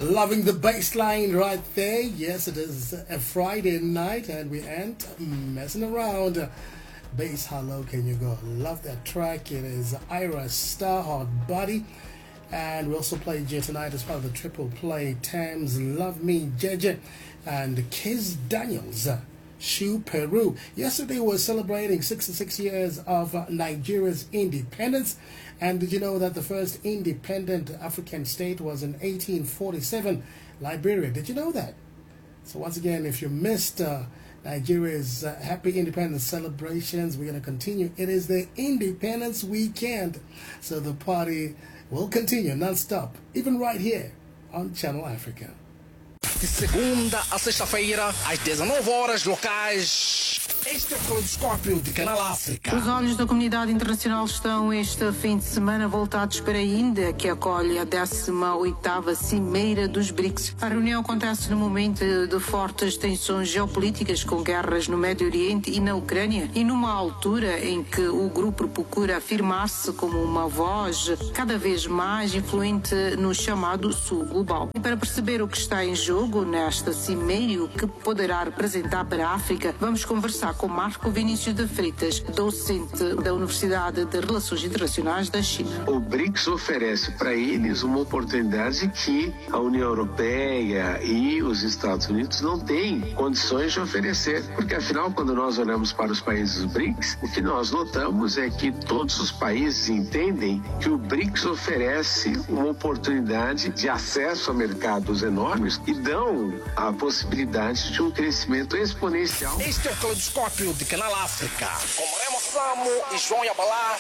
Loving the bass line right there. Yes, it is a Friday night and we ain't messing around. Bass, how low can you go? Love that track. It is Ira Star, Hot Body. And we also played you tonight as part of the triple play. Thames, Love Me, Jeje, and Kiss Daniels, Shu Peru. Yesterday we were celebrating 66 years of Nigeria's independence. And did you know that the first independent African state was in 1847, Liberia? Did you know that? So once again, if you missed Nigeria's happy independence celebrations, we're going to continue. It is the Independence Weekend, so the party will continue non-stop, even right here on Channel Africa. De segunda a sexta-feira, às 19 horas locais. Este é o Caleidoscópio de Canal África. Os olhos da comunidade internacional estão este fim de semana voltados para a Índia, que acolhe a 18ª Cimeira dos BRICS. A reunião acontece no momento de fortes tensões geopolíticas com guerras no Médio Oriente e na Ucrânia, e numa altura em que o grupo procura afirmar-se como uma voz cada vez mais influente no chamado Sul Global. E para perceber o que está em jogo nesta cimeira e o que poderá representar para a África, vamos conversar com Marco Vinícius de Freitas, docente da Universidade de Relações Internacionais da China. O BRICS oferece para eles uma oportunidade que a União Europeia e os Estados Unidos não têm condições de oferecer, porque afinal, quando nós olhamos para os países BRICS, o que nós notamos é que todos os países entendem que o BRICS oferece uma oportunidade de acesso a mercados enormes e dão a possibilidade de um crescimento exponencial. Este é o Caleidoscópio de Canal África, com Remo Samo e João Yabalá.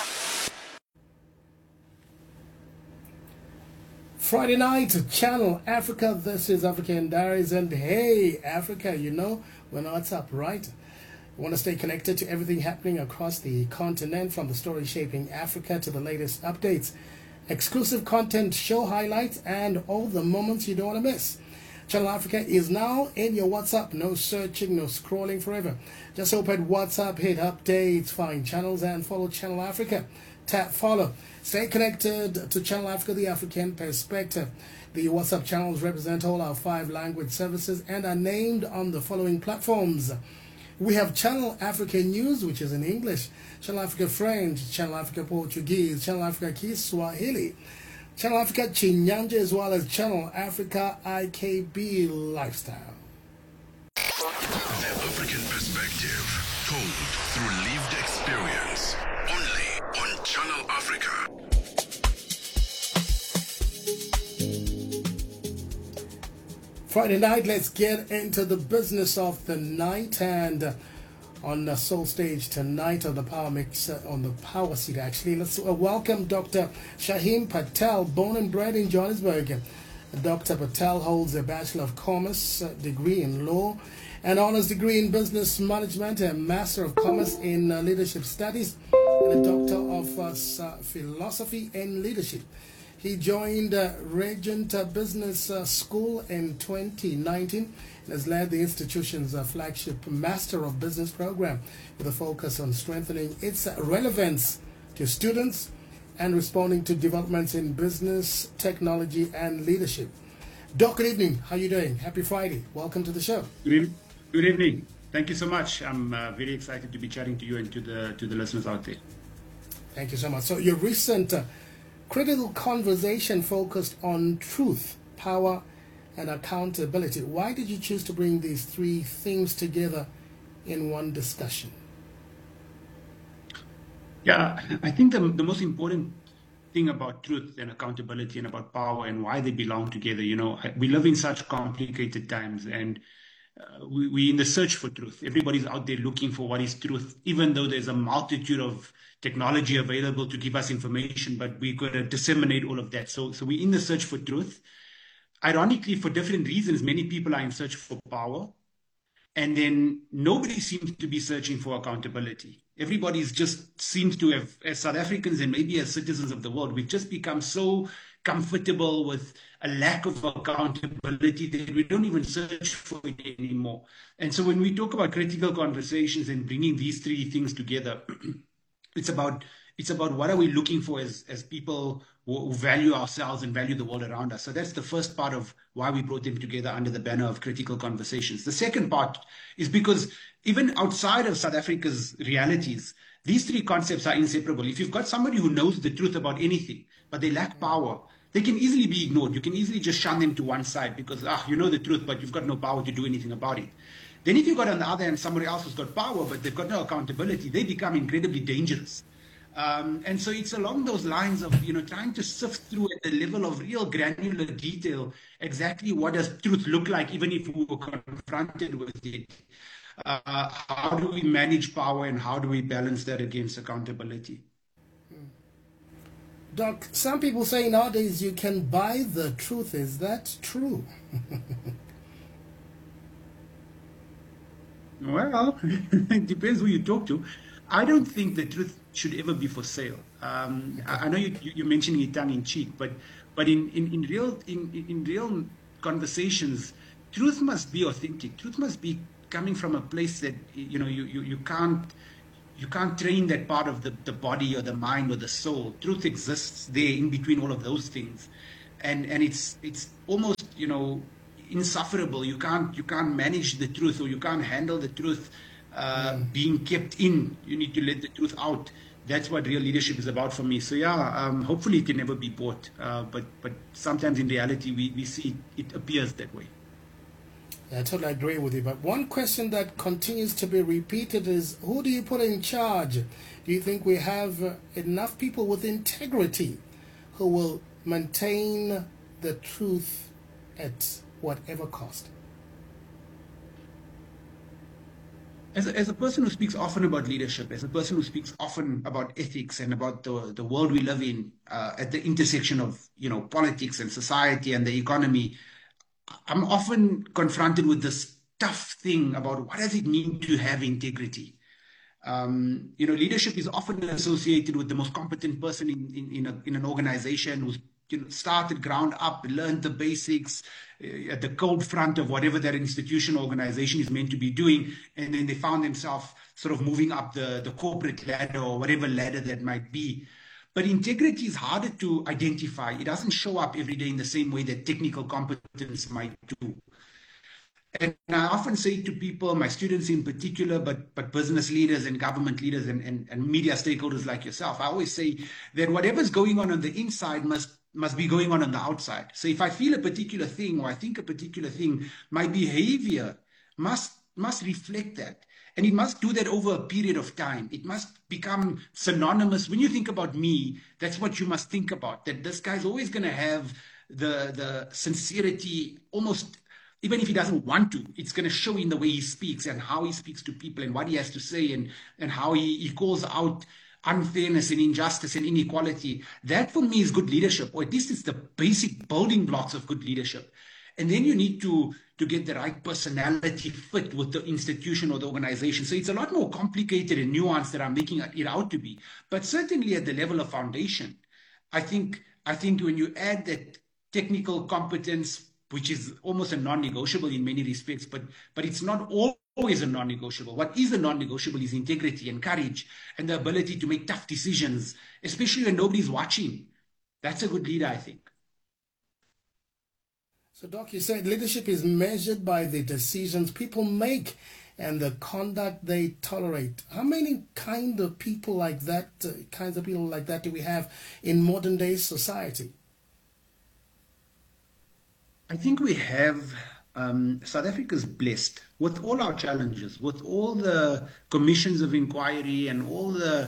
Friday night, Channel Africa. This is African Diaries, and hey, Africa, you know, we're not up, right? We want to stay connected to everything happening across the continent, from the story shaping Africa to the latest updates, exclusive content, show highlights, and all the moments you don't want to miss. Channel Africa is now in your WhatsApp. No searching, no scrolling forever. Just open WhatsApp, hit updates, find channels, and follow Channel Africa. Tap follow. Stay connected to Channel Africa, the African perspective. The WhatsApp channels represent all our 5 language services and are named on the following platforms. We have Channel Africa News, which is in English, Channel Africa French, Channel Africa Portuguese, Channel Africa Kiswahili, Channel Africa Chinyanja, as well as Channel Africa IKB Lifestyle. The African perspective, told through lived experience, only on Channel Africa. Friday night, let's get into the business of the night, and on the Soul Stage tonight on the Power Mix, on the Power Seat actually. Let's welcome Dr. Shaheen Patel, born and bred in Johannesburg. Dr. Patel holds a Bachelor of Commerce degree in Law, an Honours degree in Business Management, a Master of Commerce in Leadership Studies, and a Doctor of Philosophy and Leadership. He joined Regent Business School in 2019 and has led the institution's flagship Master of Business program with a focus on strengthening its relevance to students and responding to developments in business, technology, and leadership. Doc, good evening. How are you doing? Happy Friday. Welcome to the show. Good evening. Thank you so much. I'm very excited to be chatting to you and to the listeners out there. Thank you so much. So your recent critical conversation focused on truth, power, and accountability. Why did you choose to bring these 3 themes together in one discussion? Yeah, I think the most important thing about truth and accountability and about power and why they belong together, you know, we live in such complicated times, and we're in the search for truth. Everybody's out there looking for what is truth, even though there's a multitude of technology available to give us information, but we've got to disseminate all of that. So we're in the search for truth. Ironically, for different reasons, many people are in search for power, and then nobody seems to be searching for accountability. Everybody's just seems to have, as South Africans and maybe as citizens of the world, we've just become so comfortable with a lack of accountability that we don't even search for it anymore. And so when we talk about critical conversations and bringing these 3 things together, it's about what are we looking for as people who value ourselves and value the world around us. So that's the first part of why we brought them together under the banner of Critical Conversations. The second part is because even outside of South Africa's realities, these three concepts are inseparable. If you've got somebody who knows the truth about anything, but they lack power, they can easily be ignored. You can easily just shun them to one side because, you know the truth, but you've got no power to do anything about it. Then if you've got on the other hand somebody else who's got power, but they've got no accountability, they become incredibly dangerous. And so it's along those lines of, trying to sift through at the level of real granular detail exactly what does truth look like, even if we were confronted with it. How do we manage power and how do we balance that against accountability? Doc, some people say nowadays you can buy the truth. Is that true? Well, it depends who you talk to. I don't think the truth should ever be for sale. I know you're mentioning it tongue in cheek, but in real conversations, truth must be authentic. Truth must be coming from a place that you can't train that part of the body or the mind or the soul. Truth exists there in between all of those things, and it's almost insufferable. You can't manage the truth, or you can't handle the truth being kept in. You need to let the truth out. That's what real leadership is about for me. So hopefully it can never be bought. But sometimes in reality we see it appears that way. I totally agree with you. But one question that continues to be repeated is, who do you put in charge? Do you think we have enough people with integrity who will maintain the truth at whatever cost? As a person who speaks often about leadership, as a person who speaks often about ethics and about the world we live in, at the intersection of politics and society and the economy, I'm often confronted with this tough thing about what does it mean to have integrity. Leadership is often associated with the most competent person in an organization who's started ground up, learned the basics at the cold front of whatever that institution or organization is meant to be doing, and then they found themselves sort of moving up the corporate ladder or whatever ladder that might be. But integrity is harder to identify. It doesn't show up every day in the same way that technical competence might do. And I often say to people, my students in particular, but business leaders and government leaders and media stakeholders like yourself, I always say that whatever's going on the inside must be going on the outside. So if I feel a particular thing or I think a particular thing, my behavior must reflect that. And it must do that over a period of time. It must become synonymous. When you think about me, that's what you must think about, that this guy's always going to have the sincerity, almost, even if he doesn't want to, it's going to show in the way he speaks and how he speaks to people and what he has to say and how he calls out unfairness and injustice and inequality. That for me is good leadership, or at least it's the basic building blocks of good leadership. And then you need to get the right personality fit with the institution or the organization. So it's a lot more complicated and nuanced than I'm making it out to be. But certainly at the level of foundation, I think when you add that technical competence, which is almost a non-negotiable in many respects, but it's not always a non-negotiable. What is a non-negotiable is integrity and courage and the ability to make tough decisions, especially when nobody's watching. That's a good leader, I think. So, Doc, you said leadership is measured by the decisions people make and the conduct they tolerate. How many kinds of people like that do we have in modern day society? I think we have, South Africa's blessed with all our challenges, with all the commissions of inquiry and all the,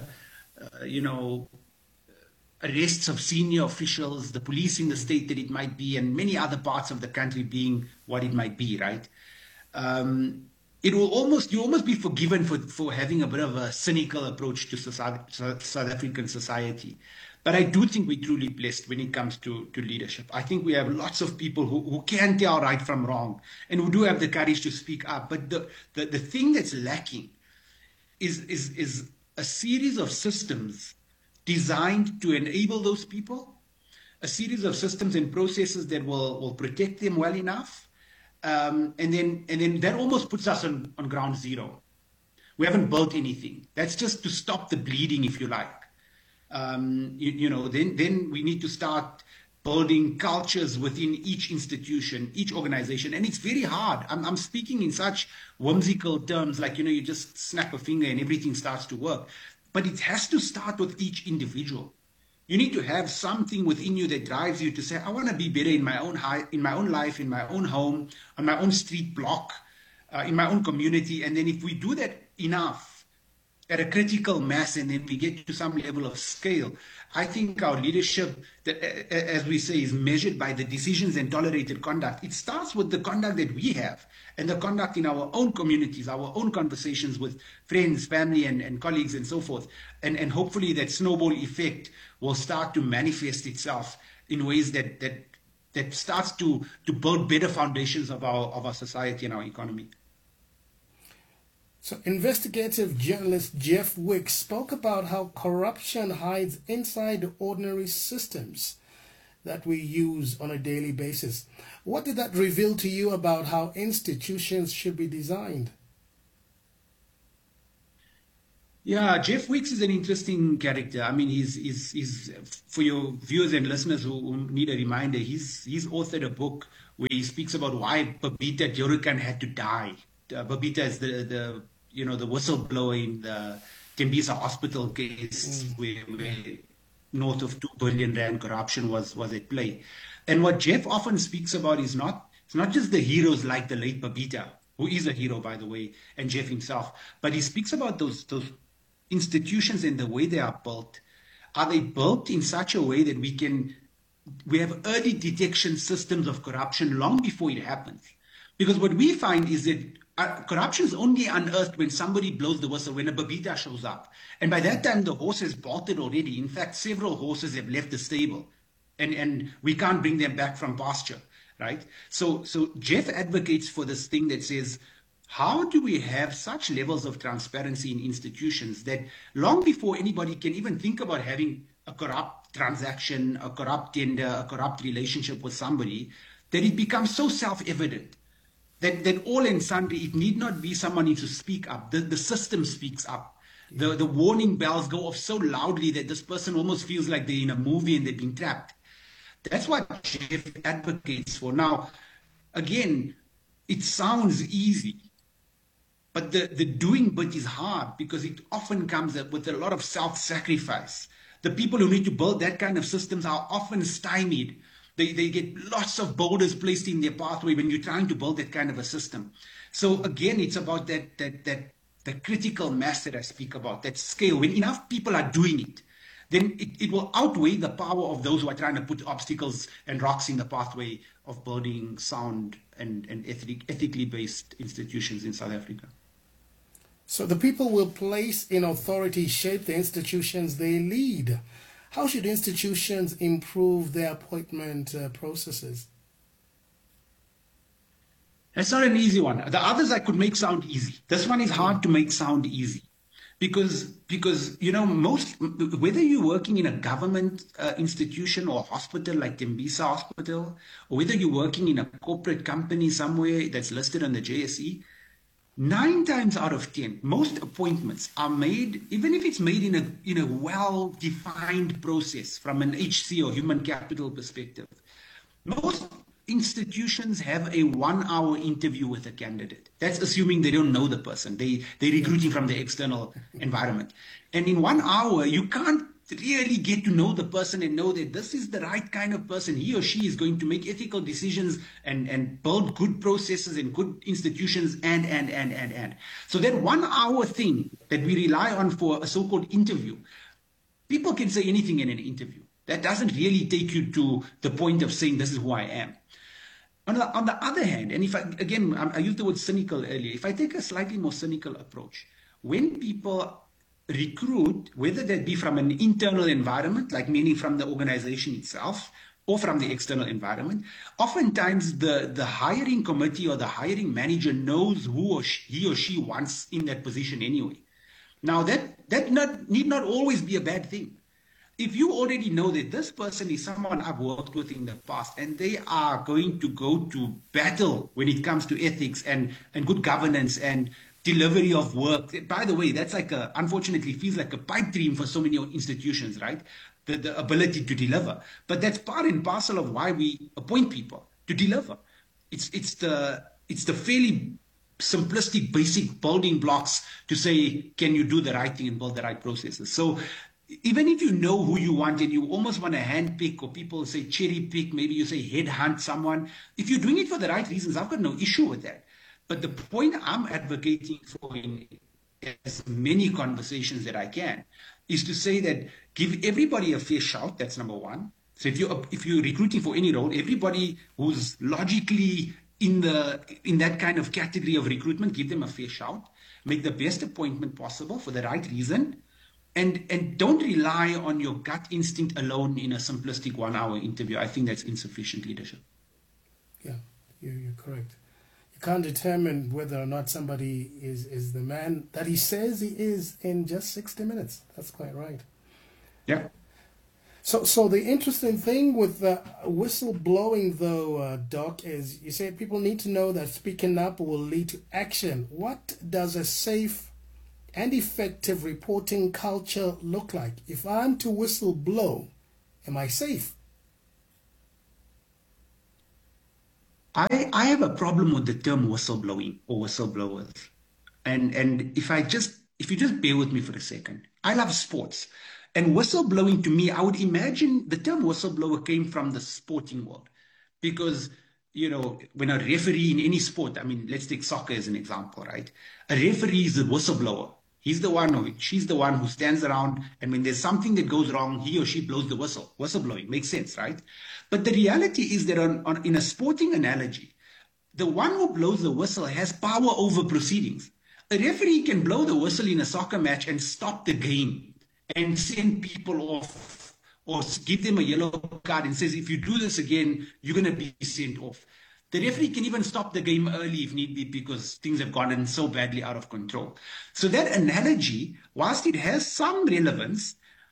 arrests of senior officials, the police in the state that it might be, and many other parts of the country being what it might be, right? You'll almost be forgiven for having a bit of a cynical approach to South African society. But I do think we're truly blessed when it comes to leadership. I think we have lots of people who can tell right from wrong and who do have the courage to speak up. But the thing that's lacking is a series of systems designed to enable those people, a series of systems and processes that will protect them well enough. And then that almost puts us on ground zero. We haven't built anything. That's just to stop the bleeding, if you like. then we need to start building cultures within each institution, each organization. And it's very hard. I'm speaking in such whimsical terms, like, you just snap a finger and everything starts to work. But it has to start with each individual. You need to have something within you that drives you to say, I want to be better in my own life, in my own home, on my own street block, in my own community. And then if we do that enough, at a critical mass, and then we get to some level of scale, I think our leadership, as we say, is measured by the decisions and tolerated conduct. It starts with the conduct that we have and the conduct in our own communities, our own conversations with friends, family, and colleagues, and so forth. And hopefully that snowball effect will start to manifest itself in ways that starts to build better foundations of our society and our economy. So investigative journalist Jeff Wicks spoke about how corruption hides inside the ordinary systems that we use on a daily basis. What did that reveal to you about how institutions should be designed? Yeah, Jeff Wicks is an interesting character. I mean, he's for your viewers and listeners who need a reminder, he's authored a book where he speaks about why Babita Deorukan had to die. Babita is the whistleblower in the Tembisa hospital case where north of 2 billion rand corruption was at play. And what Jeff often speaks about is it's not just the heroes like the late Babita, who is a hero, by the way, and Jeff himself, but he speaks about those institutions and the way they are built. Are they built in such a way that we have early detection systems of corruption long before it happens? Because what we find is that corruption is only unearthed when somebody blows the whistle, when a Babita shows up. And by that time, the horse has bolted already. In fact, several horses have left the stable, and we can't bring them back from pasture, right? So Jeff advocates for this thing that says, how do we have such levels of transparency in institutions that long before anybody can even think about having a corrupt transaction, a corrupt tender, a corrupt relationship with somebody, that it becomes so self-evident that all and sundry, it need not be someone needs to speak up. The system speaks up. The warning bells go off so loudly that this person almost feels like they're in a movie and they're being trapped. That's what Jeff advocates for. Now, again, it sounds easy, but the doing bit is hard because it often comes with a lot of self-sacrifice. The people who need to build that kind of systems are often stymied. They get lots of boulders placed in their pathway when you're trying to build that kind of a system. So again, it's about the critical mass that I speak about, that scale. When enough people are doing it, then it will outweigh the power of those who are trying to put obstacles and rocks in the pathway of building sound and ethically based institutions in South Africa. So the people will place in authority shape the institutions they lead. How should institutions improve their appointment processes? That's not an easy one. The others I could make sound easy. This one is hard to make sound easy because whether you're working in a government institution or hospital like Tembisa Hospital, or whether you're working in a corporate company somewhere that's listed on the JSE, 9 times out of 10, most appointments are made, even if it's made in a well-defined process from an HC or human capital perspective. Most institutions have a 1-hour interview with a candidate. That's assuming they don't know the person. They're recruiting from the external environment. And in 1 hour, you can't really get to know the person and know that this is the right kind of person. He or she is going to make ethical decisions and build good processes and good institutions and. So that 1 hour thing that we rely on for a so-called interview, people can say anything in an interview. That doesn't really take you to the point of saying this is who I am. On the other hand, and I used the word cynical earlier, if I take a slightly more cynical approach, when people recruit, whether that be from an internal environment, like meaning from the organization itself, or from the external environment, oftentimes the hiring committee or the hiring manager knows who he or she wants in that position anyway. Now that need not always be a bad thing. If you already know that this person is someone I've worked with in the past and they are going to go to battle when it comes to ethics and good governance and delivery of work. By the way, that's like unfortunately feels like a pipe dream for so many institutions, right? The ability to deliver. But that's part and parcel of why we appoint people to deliver. It's the fairly simplistic, basic building blocks to say, can you do the right thing and build the right processes? So even if you know who you want and you almost want to handpick, or people say cherry pick, maybe you say headhunt someone, if you're doing it for the right reasons, I've got no issue with that. But the point I'm advocating for in as many conversations that I can is to say that give everybody a fair shout. That's number one. So if you're recruiting for any role, everybody who's logically in that kind of category of recruitment, give them a fair shout. Make the best appointment possible for the right reason. And don't rely on your gut instinct alone in a simplistic 1-hour interview. I think that's insufficient leadership. Yeah, you're correct. You can't determine whether or not somebody is the man that he says he is in just 60 minutes. That's quite right. Yeah. So the interesting thing with whistleblowing, though, Doc, is you say people need to know that speaking up will lead to action. What does a safe and effective reporting culture look like? If I'm to whistleblow, am I safe? I have a problem with the term whistleblowing or whistleblowers. And if you just bear with me for a second, I love sports. And whistleblowing, to me, I would imagine the term whistleblower came from the sporting world. Because, when a referee in any sport, I mean, let's take soccer as an example, right? A referee is a whistleblower. He's the one, or she's the one who stands around, and when there's something that goes wrong, he or she blows the whistle. Whistleblowing makes sense, right? But the reality is that in a sporting analogy, the one who blows the whistle has power over proceedings. A referee can blow the whistle in a soccer match and stop the game and send people off, or give them a yellow card and says, if you do this again, you're going to be sent off. The referee can even stop the game early if need be, because things have gotten so badly out of control. So that analogy, whilst it has some relevance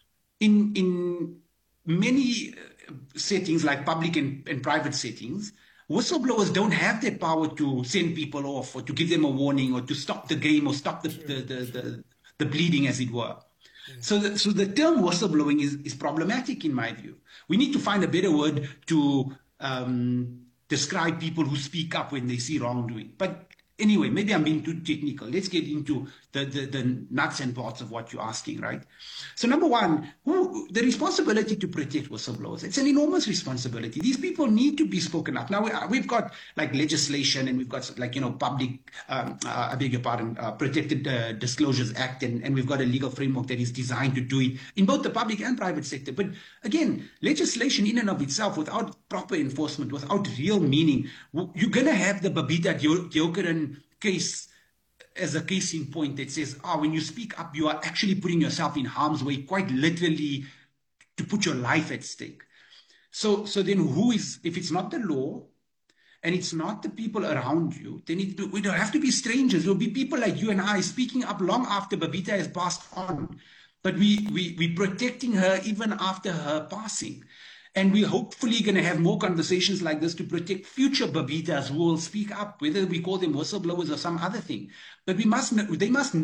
in many settings like public and private settings, whistleblowers don't have that power to send people off or to give them a warning or to stop the game or stop the bleeding, as it were. So the term whistleblowing is problematic in my view. We need to find a better word to describe people who speak up when they see wrongdoing. But anyway, maybe I'm being too technical. Let's get into the nuts and bolts of what you're asking, right? So number one, the responsibility to protect whistleblowers. It's an enormous responsibility. These people need to be spoken up. Now, we've got like legislation, and we've got public, I beg your pardon, Protected Disclosures Act, and we've got a legal framework that is designed to do it in both the public and private sector. But again, legislation in and of itself, without proper enforcement, without real meaning, you're going to have the Babita Deokaran case as a case in point that says, when you speak up, you are actually putting yourself in harm's way, quite literally, to put your life at stake. So then if it's not the law and it's not the people around you, then it don't have to be strangers. It will be people like you and I speaking up long after Babita has passed on. But we're protecting her even after her passing. And we're hopefully going to have more conversations like this to protect future Babitas who will speak up, whether we call them whistleblowers or some other thing. But they must know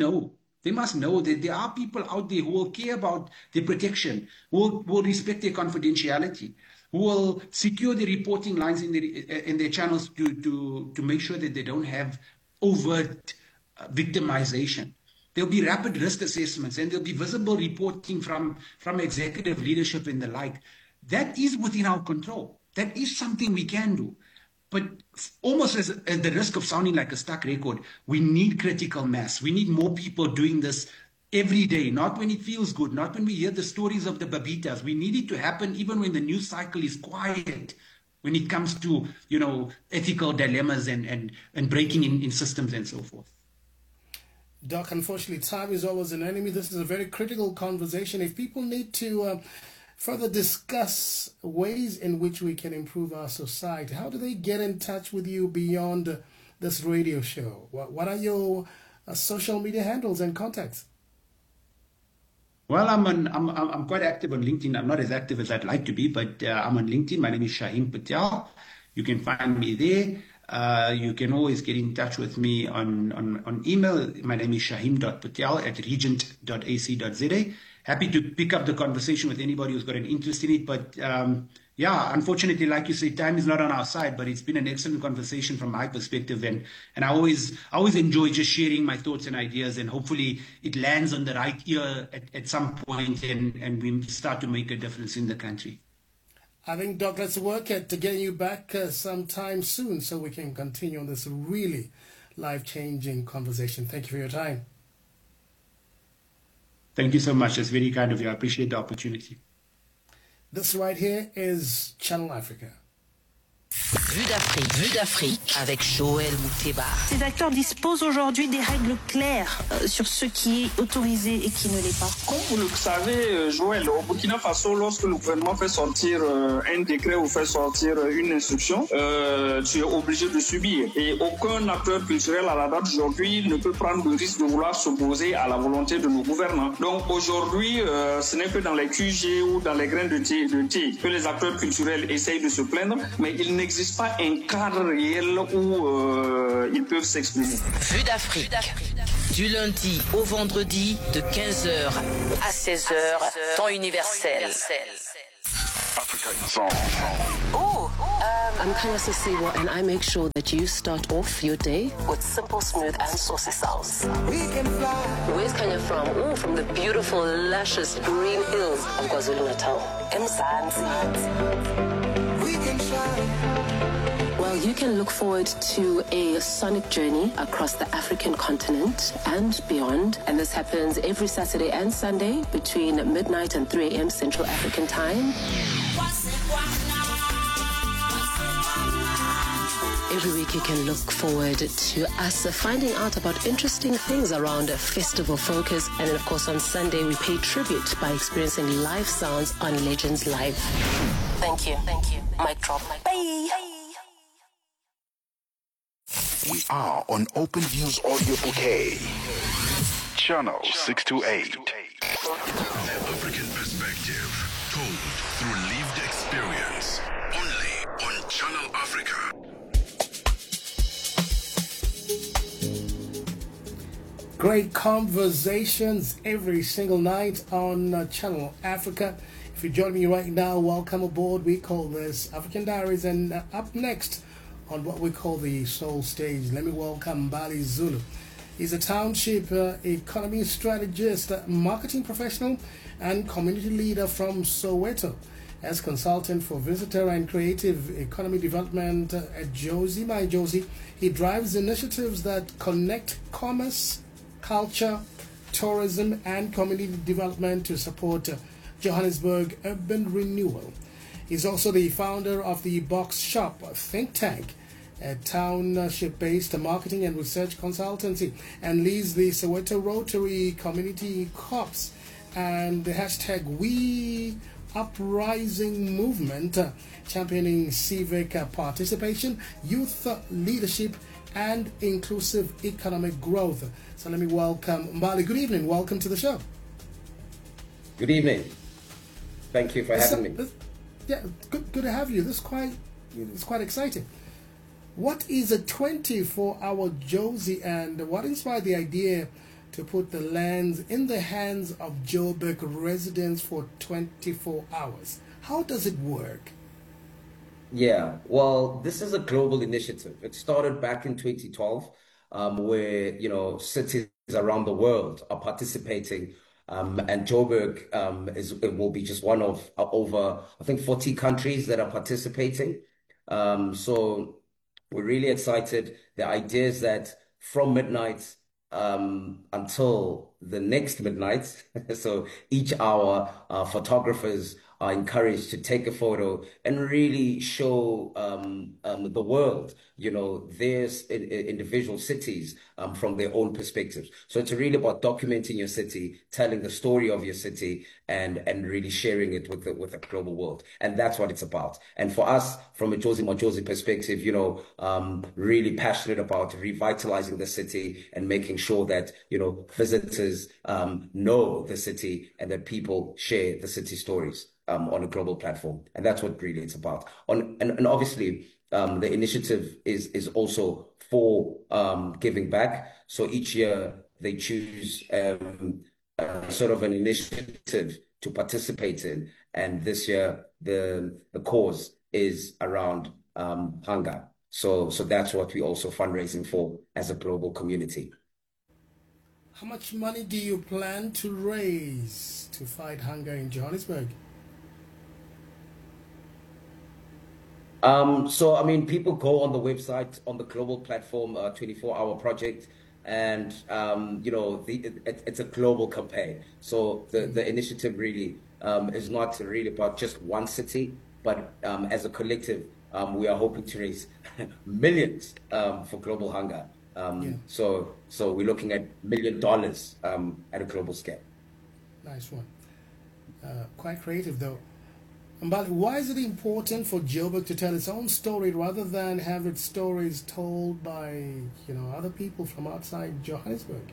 that there are people out there who will care about their protection, who will respect their confidentiality, who will secure the reporting lines in their channels to make sure that they don't have overt victimization. There'll be rapid risk assessments, and there'll be visible reporting from executive leadership and the like. That is within our control. That is something we can do. But almost at the risk of sounding like a stuck record, we need critical mass. We need more people doing this every day, not when it feels good, not when we hear the stories of the Babitas. We need it to happen even when the news cycle is quiet, when it comes to, ethical dilemmas and breaking in systems and so forth. Doc, unfortunately, time is always an enemy. This is a very critical conversation. If people need to further discuss ways in which we can improve our society, how do they get in touch with you beyond this radio show? What are your social media handles and contacts? Well, I'm quite active on LinkedIn. I'm not as active as I'd like to be, but I'm on LinkedIn. My name is Shaheen Patel. You can find me there. You can always get in touch with me on email. My name is shahim.patel@regent.ac.za. Happy to pick up the conversation with anybody who's got an interest in it. But yeah, unfortunately, like you say, time is not on our side, but it's been an excellent conversation from my perspective. And I always enjoy just sharing my thoughts and ideas, and hopefully it lands on the right ear at some point, and we start to make a difference in the country. I think, Doc, let's work at getting you back sometime soon so we can continue on this really life-changing conversation. Thank you for your time. Thank you so much. That's very kind of you. I appreciate the opportunity. This right here is Channel Africa. Vue d'Afrique avec Joël Mouteba. Ces acteurs disposent aujourd'hui des règles claires sur ce qui est autorisé et qui ne l'est pas. Comme vous le savez, Joël, au Burkina Faso, lorsque le gouvernement fait sortir un décret ou fait sortir une instruction, tu es obligé de subir. Et aucun acteur culturel à la date d'aujourd'hui ne peut prendre le risque de vouloir s'opposer à la volonté de nos gouvernants. Donc aujourd'hui, ce n'est que dans les QG ou dans les grains de thé que les acteurs culturels essayent de se plaindre, mais il n'existe pas un cadre réel où ils peuvent s'exprimer. Vue d'Afrique, du lundi au vendredi de 15h à 16h, temps universel. I'm Kanyasi Siwa, and I make sure that you start off your day with simple, smooth, and saucy sauce. Where's Kanya from? Ooh, from the beautiful, luscious green hills of KwaZulu-Natal. Well, you can look forward to a sonic journey across the African continent and beyond. And this happens every Saturday and Sunday between midnight and 3 a.m. Central African Time. Every week you can look forward to us finding out about interesting things around festival focus. And then, of course, on Sunday, we pay tribute by experiencing live sounds on Legends Live. Thank you. Mic drop. Bye. We are on Open Views Audio Bouquet. Channel 628. The African perspective, told through lived experience. Only on Channel Africa. Great conversations every single night on Channel Africa. If you're joining me right now, welcome aboard. We call this African Diaries, and up next on what we call the Soul Stage, let me welcome Mbali Zulu. He's a township economy strategist, marketing professional, and community leader from Soweto. As consultant for visitor and creative economy development at Jozi My Jozi, he drives initiatives that connect commerce, culture, tourism, and community development to support Johannesburg urban renewal. He's also the founder of the Box Shop, a think tank, a township-based marketing and research consultancy, and leads the Soweto Rotary Community Corps and the hashtag We Uprising movement, championing civic participation, youth leadership, and inclusive economic growth. So let me welcome Mbali. Good evening. Welcome to the show. Good evening. Thank you for having me. Yeah, good to have you. It's quite exciting. What is a 24-hour Jozi, and what inspired the idea to put the lands in the hands of Joburg residents for 24 hours? How does it work? Yeah, well, this is a global initiative. It started back in 2012, where cities around the world are participating, and Joburg it will be just one of over, I think, 40 countries that are participating. So we're really excited. The idea is that from midnight until the next midnight, so each hour, photographers are encouraged to take a photo and really show the world, their individual cities from their own perspectives. So it's really about documenting your city, telling the story of your city, and really sharing it with the global world. And that's what it's about. And for us, from a Jozi Majozi perspective, really passionate about revitalizing the city and making sure that, visitors know the city and that people share the city stories on a global platform. And that's what really it's about. And obviously, the initiative is also for giving back. So each year they choose sort of an initiative to participate in, and this year the cause is around hunger. So that's what we're also fundraising for as a global community. How much money do you plan to raise to fight hunger in Johannesburg? So, I mean, people go on the website, on the global platform, 24-hour project, and, you know, it's a global campaign. So the initiative really is not really about just one city, but as a collective, we are hoping to raise millions for global hunger. So we're looking at $1 million at a global scale. Nice one. Quite creative, though. But why is it important for Joburg to tell its own story rather than have its stories told by, you know, other people from outside Johannesburg?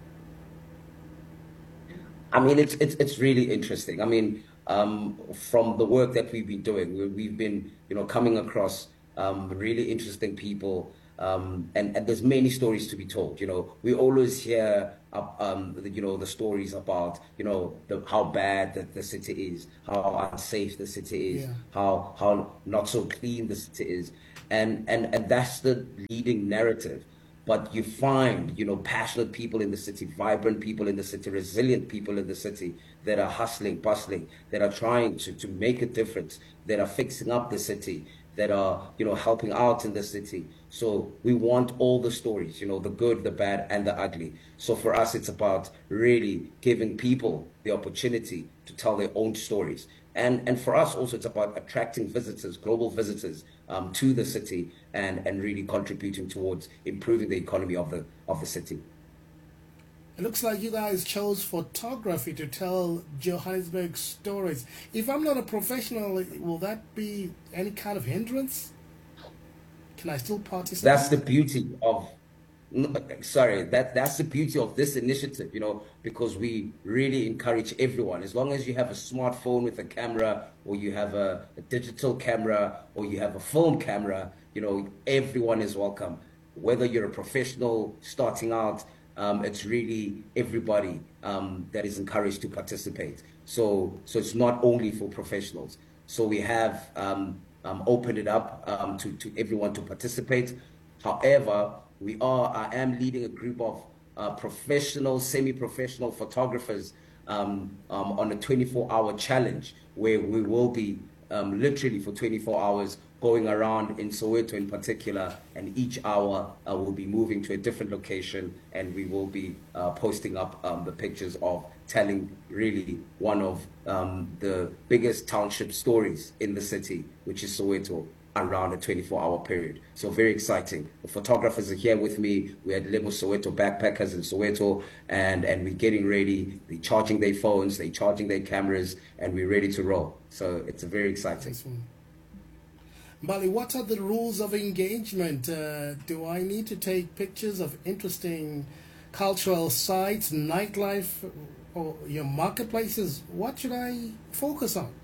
I mean, it's really interesting. I mean, from the work that we've been doing, we've been, you know, coming across really interesting people, and there's many stories to be told. You know, we always hear, you know, the stories about, you know, how bad that the city is, how unsafe the city is, how not so clean the city is, and that's the leading narrative. But you find, you know, passionate people in the city, vibrant people in the city, resilient people in the city that are hustling, bustling, that are trying to make a difference, that are fixing up the city, that are, you know, helping out in the city. So we want all the stories, you know, the good, the bad, and the ugly. So for us, it's about really giving people the opportunity to tell their own stories. And for us also, it's about attracting visitors, global visitors, to the city, and really contributing towards improving the economy of the city. It looks like you guys chose photography to tell Johannesburg stories. If I'm not a professional, will that be any kind of hindrance? Can I still participate? That's the beauty of, that's the beauty of this initiative, you know, because we really encourage everyone. As long as you have a smartphone with a camera, or you have a digital camera, or you have a film camera, you know, everyone is welcome. Whether you're a professional starting out, it's really everybody that is encouraged to participate. So it's not only for professionals. So we have opened it up to everyone to participate. However, I am leading a group of professional, semi-professional photographers on a 24-hour challenge, where we will be literally for 24 hours going around in Soweto in particular, and each hour we'll be moving to a different location, and we will be posting up the pictures of telling really one of the biggest township stories in the city, which is Soweto, around a 24-hour period. So very exciting. The photographers are here with me. We had Lemo Soweto backpackers in Soweto, and we're getting ready. They're charging their phones, they're charging their cameras, and we're ready to roll. So it's very exciting. Mbali, what are the rules of engagement? Do I need to take pictures of interesting cultural sites, nightlife, or your marketplaces? What should I focus on?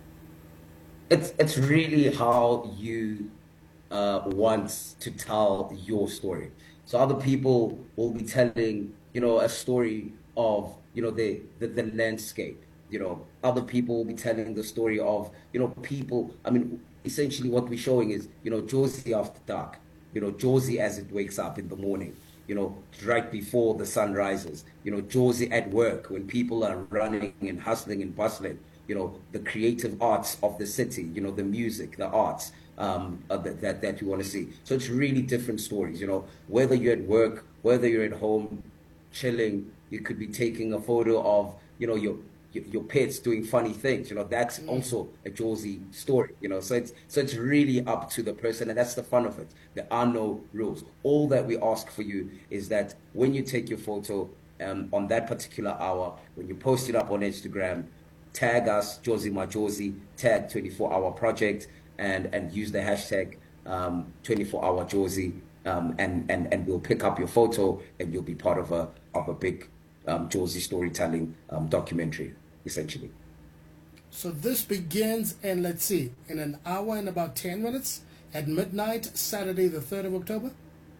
It's really how you want to tell your story. So other people will be telling, you know, a story of, you know, the landscape. You know, other people will be telling the story of, you know, people. I mean, essentially what we're showing is, you know, Jozi after dark. You know, Jozi as it wakes up in the morning. You know, right before the sun rises. You know, Jozi at work when people are running and hustling and bustling. You know, the creative arts of the city, you know, the music, the arts that you want to see. So it's really different stories, you know, whether you're at work, whether you're at home, chilling, you could be taking a photo of, you know, your pets doing funny things, you know, that's also a Jozi story, you know, so it's really up to the person, and that's the fun of it. There are no rules. All that we ask for you is that when you take your photo on that particular hour, when you post it up on Instagram, tag us, Jozi Majozi, tag 24-hour project, and use the hashtag 24-hour Jozi, and we'll pick up your photo, and you'll be part of a big Jozi storytelling documentary, essentially. So this begins in, let's see, in an hour and about 10 minutes. at midnight, Saturday, the 3rd of October?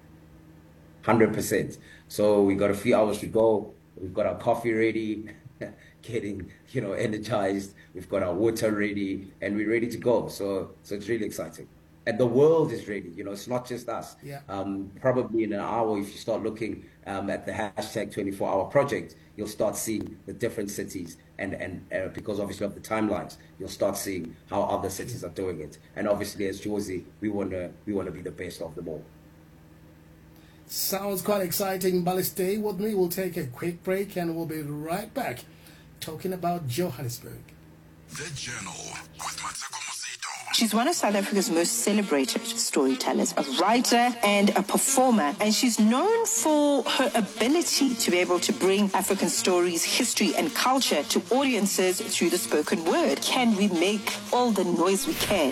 100%. So we got a few hours to go. We've got our coffee ready, getting, energized. We've got our water ready, and we're ready to go. So it's really exciting. And the world is ready. It's not just us. Yeah. Probably in an hour, if you start looking at the hashtag 24-hour project, you'll start seeing the different cities. And because obviously of the timelines, you'll start seeing how other cities are doing it. And obviously, as Jozi, we wanna be the best of them all. Sounds quite exciting. Mbali, stay with me. We'll take a quick break and we'll be right back talking about Johannesburg. The Journal with Mateko Mosito. She's one of South Africa's most celebrated storytellers, a writer and a performer, and she's known for her ability to be able to bring African stories, history, and culture to audiences through the spoken word. Can we make all the noise we can?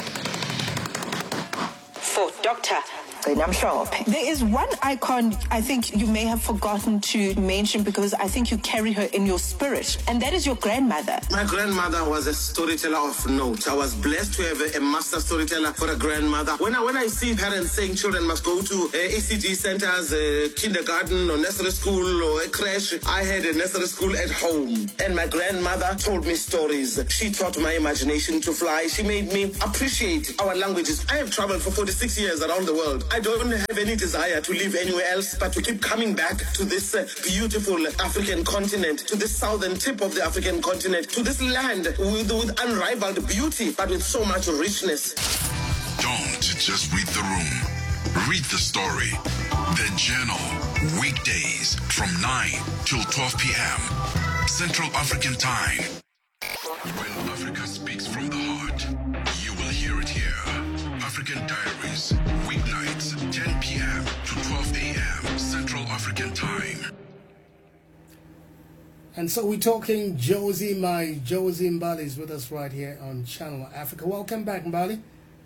For Dr. There is one icon I think you may have forgotten to mention because I think you carry her in your spirit, and that is your grandmother. My grandmother was a storyteller of note. I was blessed to have a master storyteller for a grandmother. When I see parents saying children must go to ECD centers, kindergarten or nursery school or a creche, I had a nursery school at home, and my grandmother told me stories. She taught my imagination to fly. She made me appreciate our languages. I have traveled for 46 years around the world. I don't have any desire to live anywhere else, but to keep coming back to this beautiful African continent, to this southern tip of the African continent, to this land with unrivaled beauty, but with so much richness. Don't just read the room. Read the story. The Journal. Weekdays from 9 till 12 p.m. Central African Time. When Africa speaks from the heart, you will hear it here. African Diaries, weeknights, 10 p.m. to 12 a.m. Central African Time. And so we're talking Jozi Mbali is with us right here on Channel Africa. Welcome back, Mbali.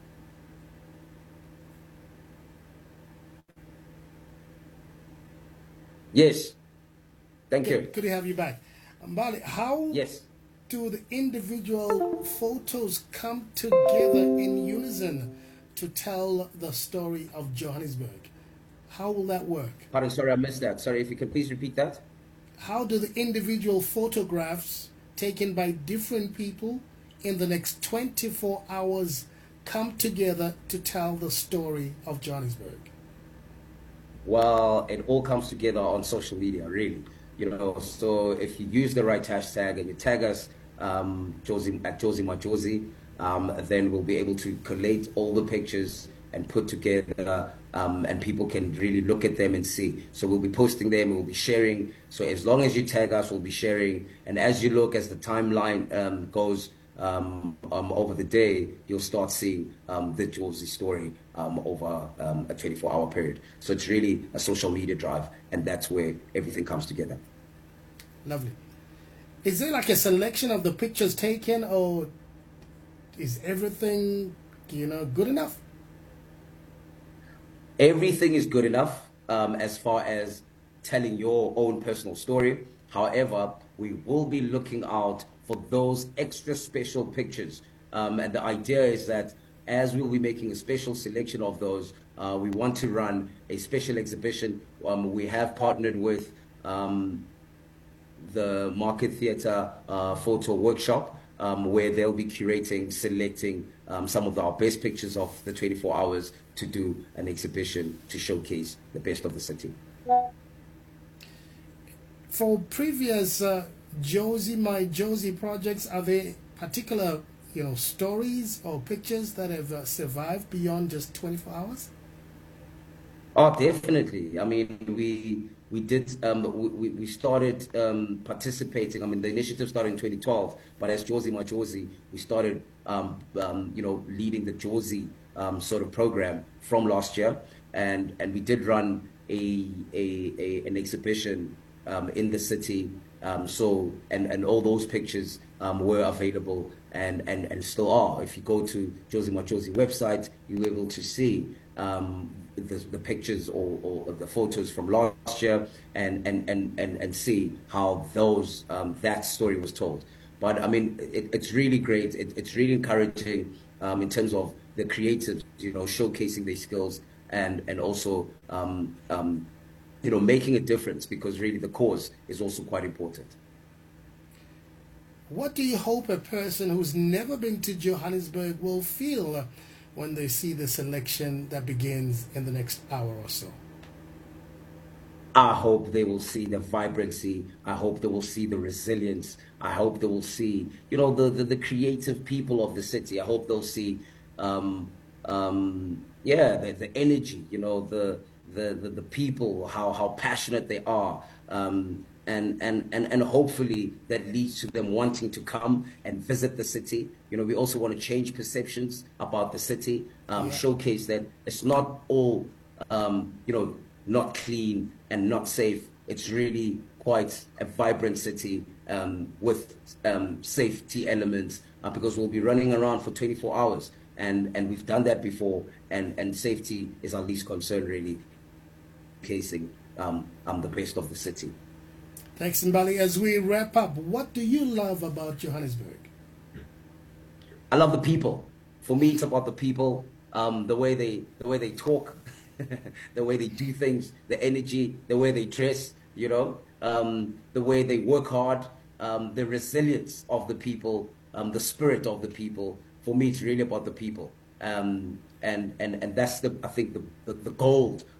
Yes. Thank you. Good to have you back. Mbali, how do the individual photos come together in unison to tell the story of Johannesburg? How will that work? Pardon, sorry, I missed that. Sorry, if you can please repeat that. How do the individual photographs taken by different people in the next 24 hours come together to tell the story of Johannesburg? Well, it all comes together on social media, really. So if you use the right hashtag and you tag us, Jozi at Jozi My Jozi, then we'll be able to collate all the pictures and put together, and people can really look at them and see. So we'll be posting them, we'll be sharing. So as long as you tag us, we'll be sharing. And as you look, as the timeline goes over the day, you'll start seeing the Jozi story over a 24-hour period. So it's really a social media drive, and that's where everything comes together. Lovely. Is there like a selection of the pictures taken, or is everything, good enough? Everything is good enough as far as telling your own personal story. However, we will be looking out for those extra special pictures. And the idea is that as we'll be making a special selection of those, we want to run a special exhibition. We have partnered with the Market Theatre Photo Workshop, where they'll be curating, selecting some of our best pictures of the 24 hours to do an exhibition to showcase the best of the city. For previous Jozi My Jozi projects, are there particular stories or pictures that have survived beyond just 24 hours? Oh, definitely. I mean, we did we started participating. I mean, the initiative started in 2012, but as Jozi My Jozi, we started leading the Jozi sort of program from last year, and we did run an exhibition in the city. So all those pictures were available and still are. If you go to Jozi My Jozi website, you're able to see the pictures or the photos from last year and see how those that story was told. But I mean, it's really great. It's really encouraging in terms of the creatives, showcasing their skills and also making a difference, because really the cause is also quite important. What do you hope a person who's never been to Johannesburg will feel when they see the selection that begins in the next hour or so? I hope they will see the vibrancy. I hope they will see the resilience. I hope they will see, the creative people of the city. I hope they'll see, the energy, the people, how passionate they are. And hopefully that leads to them wanting to come and visit the city. We also want to change perceptions about the city, showcase that it's not all, not clean and not safe. It's really quite a vibrant city with safety elements, because we'll be running around for 24 hours. And we've done that before, and safety is our least concern, really, casing the best of the city. Thanks, Mbali. As we wrap up, what do you love about Johannesburg? I love the people. For me, it's about the people, the way they talk, the way they do things, the energy, the way they dress, the way they work hard, the resilience of the people, the spirit of the people. For me, it's really about the people, and that's I think the gold